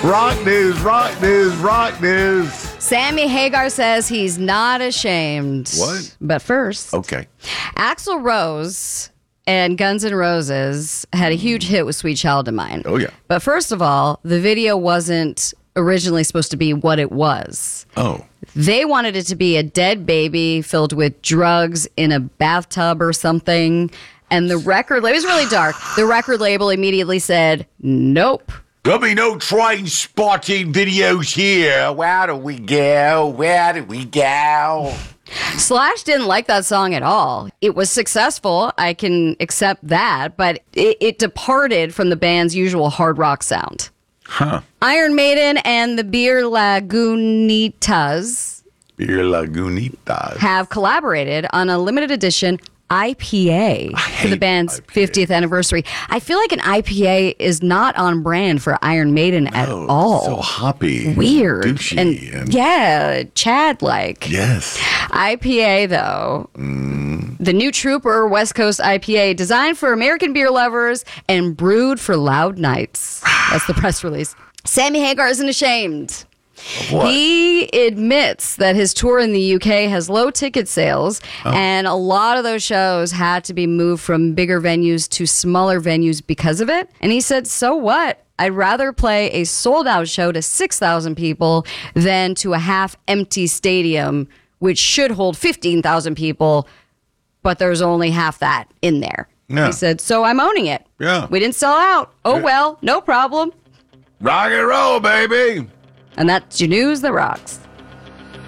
Rock news, rock news, rock news. Sammy Hagar says he's not ashamed. What? But first, Okay. Axl Rose and Guns N' Roses had a huge hit with Sweet Child of Mine. Oh, yeah. But first of all, the video wasn't originally supposed to be what it was. Oh. They wanted it to be a dead baby filled with drugs in a bathtub or something. And the record, it was really dark. The record label immediately said, nope. There'll be no train spotting videos here. Where do we go? Where do we go? Slash didn't like that song at all. It was successful. I can accept that. But it departed from the band's usual hard rock sound. Huh. Iron Maiden and the Beer Lagunitas Beer Lagunitas. have collaborated on a limited edition IPA for the band's IPA. 50th anniversary. I feel like an IPA is not on brand for Iron Maiden at all. So hoppy. Weird. Douchey. And yeah, Chad-like. Yes. IPA, though. The new Trooper West Coast IPA, designed for American beer lovers and brewed for loud nights. That's the press release. Sammy Hagar isn't ashamed. What? He admits that his tour in the UK has low ticket sales, and a lot of those shows had to be moved from bigger venues to smaller venues because of it. And he said, so what? I'd rather play a sold-out show to 6,000 people than to a half-empty stadium, which should hold 15,000 people, but there's only half that in there. Yeah. He said, so I'm owning it. Yeah. We didn't sell out. Oh, well, no problem. Rock and roll, baby. And that's your news that rocks.